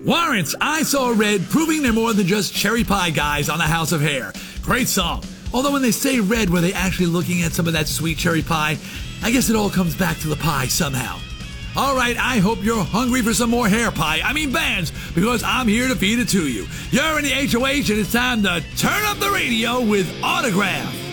Warrants, I Saw Red, proving they're more than just cherry pie guys on the House of Hair. Great song. Although when they say red, were they actually looking at some of that sweet cherry pie? I guess it all comes back to the pie somehow. All right, I hope you're hungry for some more hair pie. I mean bands, because I'm here to feed it to you. You're in the HOH, and it's time to turn up the radio with Autograph.